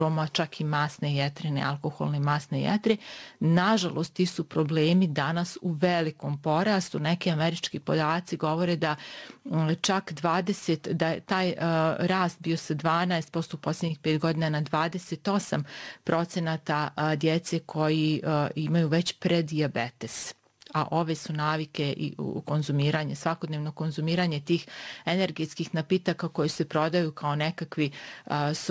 čak i masne jetrine, alkoholne masne jetre. Nažalost, ti su problemi danas u velikom porastu. Neki američki podaci govore da čak 20, da je taj rast bio sa 12% u posljednjih 5 godina na 28% djece koji imaju već predijabetes. A ove su navike i konzumiranje, svakodnevno konzumiranje tih energetskih napitaka koji se prodaju kao nekakvi